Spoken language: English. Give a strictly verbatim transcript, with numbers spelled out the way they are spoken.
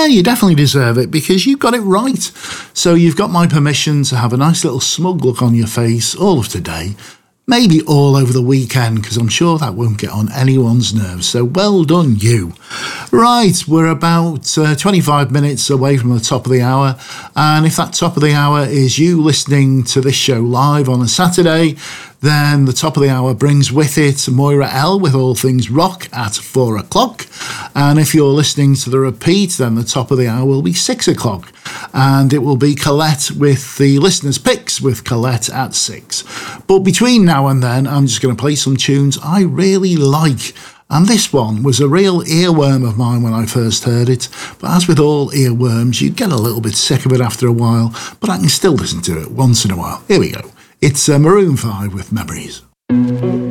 Yeah, you definitely deserve it because you got it right. So you've got my permission to have a nice little smug look on your face all of today. Maybe all over the weekend, because I'm sure that won't get on anyone's nerves. So well done, you. Right, we're about uh, twenty-five minutes away from the top of the hour. And if that top of the hour is you listening to this show live on a Saturday, then the top of the hour brings with it Moira L with All Things Rock at four o'clock. And if you're listening to the repeat, then the top of the hour will be six o'clock. And it will be Colette with the listeners' picks with Colette at six. But between now and then, I'm just going to play some tunes I really like. And this one was a real earworm of mine when I first heard it. But as with all earworms, you get a little bit sick of it after a while. But I can still listen to it once in a while. Here we go. It's uh, Maroon five with Memories.